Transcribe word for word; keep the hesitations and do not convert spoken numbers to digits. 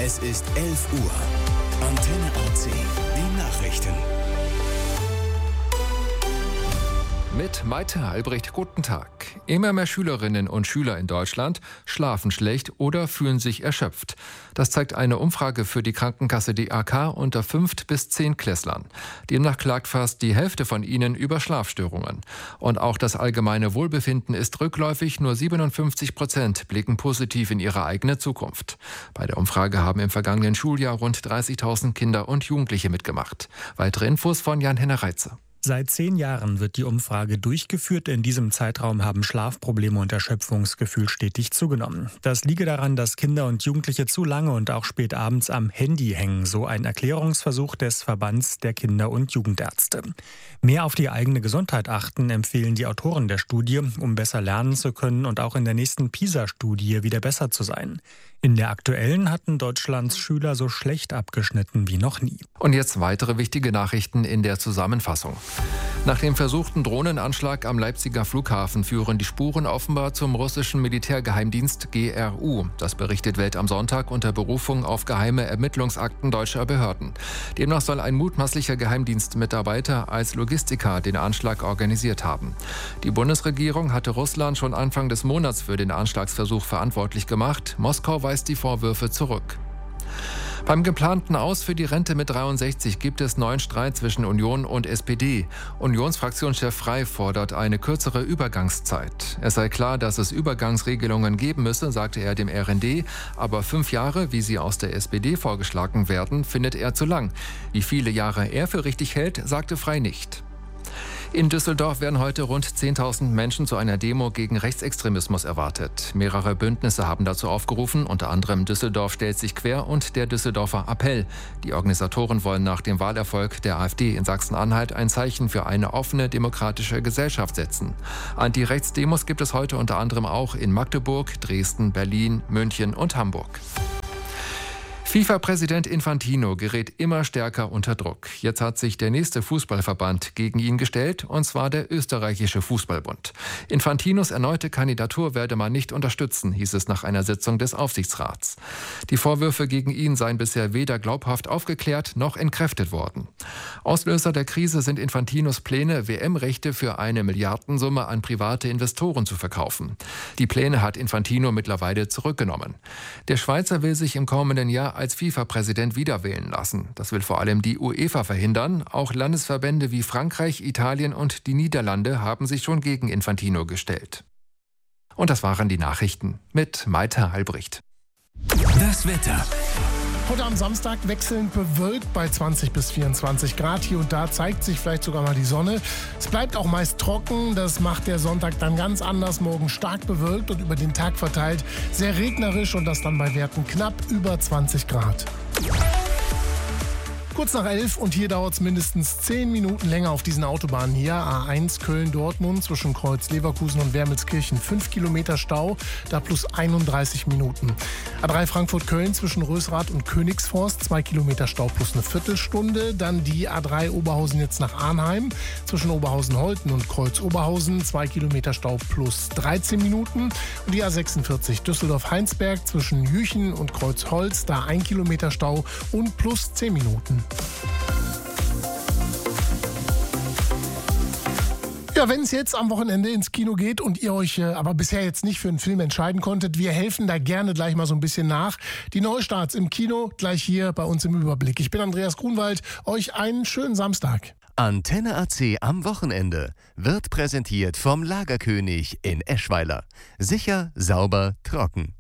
Es ist elf Uhr. Antenne A C, die Nachrichten. Mit Maite Albrecht, guten Tag. Immer mehr Schülerinnen und Schüler in Deutschland schlafen schlecht oder fühlen sich erschöpft. Das zeigt eine Umfrage für die Krankenkasse D A K unter fünf bis zehn Klässlern. Demnach klagt fast die Hälfte von ihnen über Schlafstörungen. Und auch das allgemeine Wohlbefinden ist rückläufig. Nur siebenundfünfzig Prozent blicken positiv in ihre eigene Zukunft. Bei der Umfrage haben im vergangenen Schuljahr rund dreißigtausend Kinder und Jugendliche mitgemacht. Weitere Infos von Jan-Henner Reitze. Seit zehn Jahren wird die Umfrage durchgeführt. In diesem Zeitraum haben Schlafprobleme und Erschöpfungsgefühl stetig zugenommen. Das liege daran, dass Kinder und Jugendliche zu lange und auch spät abends am Handy hängen, so ein Erklärungsversuch des Verbands der Kinder- und Jugendärzte. Mehr auf die eigene Gesundheit achten, empfehlen die Autoren der Studie, um besser lernen zu können und auch in der nächsten PISA-Studie wieder besser zu sein. In der aktuellen hatten Deutschlands Schüler so schlecht abgeschnitten wie noch nie. Und jetzt weitere wichtige Nachrichten in der Zusammenfassung. Nach dem versuchten Drohnenanschlag am Leipziger Flughafen führen die Spuren offenbar zum russischen Militärgeheimdienst G R U. Das berichtet Welt am Sonntag unter Berufung auf geheime Ermittlungsakten deutscher Behörden. Demnach soll ein mutmaßlicher Geheimdienstmitarbeiter als Logistiker den Anschlag organisiert haben. Die Bundesregierung hatte Russland schon Anfang des Monats für den Anschlagsversuch verantwortlich gemacht. Moskau weist die Vorwürfe zurück. Beim geplanten Aus für die Rente mit dreiundsechzig gibt es neuen Streit zwischen Union und S P D. Unionsfraktionschef Frey fordert eine kürzere Übergangszeit. Es sei klar, dass es Übergangsregelungen geben müsse, sagte er dem R N D. Aber fünf Jahre, wie sie aus der S P D vorgeschlagen werden, findet er zu lang. Wie viele Jahre er für richtig hält, sagte Frey nicht. In Düsseldorf werden heute rund zehntausend Menschen zu einer Demo gegen Rechtsextremismus erwartet. Mehrere Bündnisse haben dazu aufgerufen, unter anderem Düsseldorf stellt sich quer und der Düsseldorfer Appell. Die Organisatoren wollen nach dem Wahlerfolg der AfD in Sachsen-Anhalt ein Zeichen für eine offene, demokratische Gesellschaft setzen. Anti-Rechts-Demos gibt es heute unter anderem auch in Magdeburg, Dresden, Berlin, München und Hamburg. FIFA-Präsident Infantino gerät immer stärker unter Druck. Jetzt hat sich der nächste Fußballverband gegen ihn gestellt, und zwar der österreichische Fußballbund. Infantinos erneute Kandidatur werde man nicht unterstützen, hieß es nach einer Sitzung des Aufsichtsrats. Die Vorwürfe gegen ihn seien bisher weder glaubhaft aufgeklärt noch entkräftet worden. Auslöser der Krise sind Infantinos Pläne, W M-Rechte für eine Milliardensumme an private Investoren zu verkaufen. Die Pläne hat Infantino mittlerweile zurückgenommen. Der Schweizer will sich im kommenden Jahr als FIFA-Präsident wiederwählen lassen. Das will vor allem die UEFA verhindern. Auch Landesverbände wie Frankreich, Italien und die Niederlande haben sich schon gegen Infantino gestellt. Und das waren die Nachrichten mit Maite Albrecht. Das Wetter. Heute am Samstag wechselnd bewölkt bei zwanzig bis vierundzwanzig Grad. Hier und da zeigt sich vielleicht sogar mal die Sonne. Es bleibt auch meist trocken. Das macht der Sonntag dann ganz anders. Morgen stark bewölkt und über den Tag verteilt sehr regnerisch und das dann bei Werten knapp über zwanzig Grad. Kurz nach elf und hier dauert es mindestens zehn Minuten länger auf diesen Autobahnen hier. A eins Köln-Dortmund zwischen Kreuz Leverkusen und Wermelskirchen. fünf Kilometer Stau, da plus einunddreißig Minuten. A drei Frankfurt-Köln zwischen Rösrath und Königsforst. zwei Kilometer Stau plus eine Viertelstunde. Dann die A drei Oberhausen jetzt nach Arnheim zwischen Oberhausen-Holten und Kreuz-Oberhausen. zwei Kilometer Stau plus dreizehn Minuten. Und die A sechsundvierzig Düsseldorf-Heinsberg zwischen Jüchen und Kreuzholz. Da ein Kilometer Stau und plus zehn Minuten. Ja, wenn es jetzt am Wochenende ins Kino geht und ihr euch äh, aber bisher jetzt nicht für einen Film entscheiden konntet, wir helfen da gerne gleich mal so ein bisschen nach. Die Neustarts im Kino gleich hier bei uns im Überblick. Ich bin Andreas Grunwald. Euch einen schönen Samstag. Antenne A C am Wochenende wird präsentiert vom Lagerkönig in Eschweiler. Sicher, sauber, trocken.